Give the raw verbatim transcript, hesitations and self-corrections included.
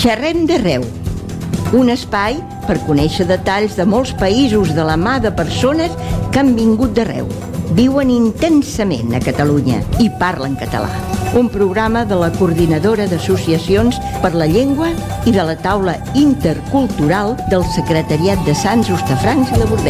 Xerrem d'arreu, un espai per conèixer detalls de molts països de la mà de persones que han vingut d'arreu, viuen intensament a Catalunya i parlen català. Un programa de la Coordinadora d'Associacions per la Llengua i de la Taula Intercultural del Secretariat de Sants, Hostafrancs i la Bordeta.